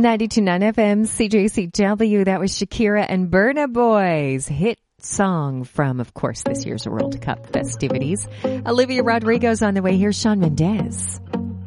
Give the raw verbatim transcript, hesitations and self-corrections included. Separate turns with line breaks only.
ninety-two point nine F M, C J C W. That was Shakira and Burna Boy's hit song from, of course, this year's World Cup festivities. Olivia Rodrigo's on the way. Here's Shawn Mendes.